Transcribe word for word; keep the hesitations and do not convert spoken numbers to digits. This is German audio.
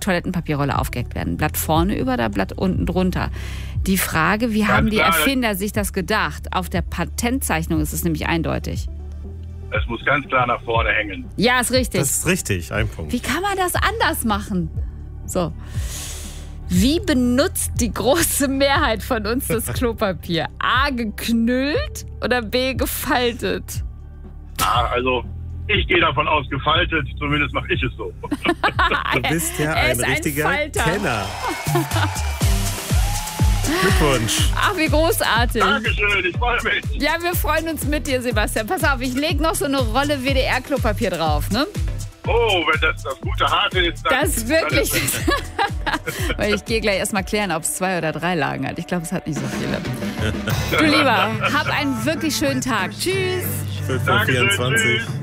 Toilettenpapierrolle aufgehängt werden? Blatt vorne über oder Blatt unten drunter? Die Frage, wie Ganz haben die klar. Erfinder sich das gedacht? Auf der Patentzeichnung ist es nämlich eindeutig. Es muss ganz klar nach vorne hängen. Ja, ist richtig. Das ist richtig, ein Punkt. Wie kann man das anders machen? So. Wie benutzt die große Mehrheit von uns das Klopapier? A, geknüllt oder B, gefaltet? Ah, also, ich gehe davon aus, gefaltet. Zumindest mache ich es so. Du bist ja Er ein ist ein richtiger Falter. Kenner. Glückwunsch. Ach, wie großartig. Dankeschön, ich freue mich. Ja, wir freuen uns mit dir, Sebastian. Pass auf, ich lege noch so eine Rolle W D R-Klopapier drauf, ne? Oh, wenn das das gute harte ist, dann... Das wirklich. Dann ist Weil ich gehe gleich erstmal klären, ob es zwei oder drei Lagen hat. Ich glaube, es hat nicht so viele. Du Lieber, hab einen wirklich schönen Tag. Tschüss. fünf Uhr vierundzwanzig. Tschüss.